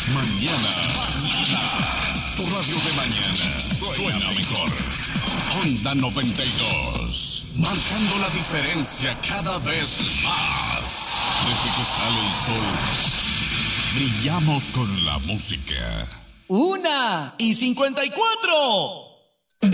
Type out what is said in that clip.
Mañana. Tu radio de mañana suena mejor. Onda 92. Marcando la diferencia cada vez más. Desde que sale el sol, brillamos con la música. 1:54.